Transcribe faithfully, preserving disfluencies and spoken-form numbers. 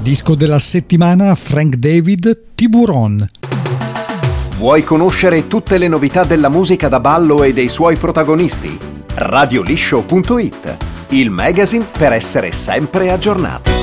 Disco della settimana Frank David, Tiburon. Vuoi conoscere tutte le novità della musica da ballo e dei suoi protagonisti? radio liscio punto it, il magazine per essere sempre aggiornati.